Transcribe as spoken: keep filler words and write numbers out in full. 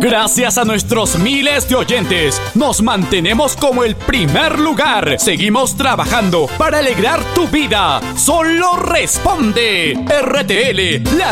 Gracias a nuestros miles de oyentes, nos mantenemos como el primer lugar. Seguimos trabajando para alegrar tu vida. Solo responde. R T L, la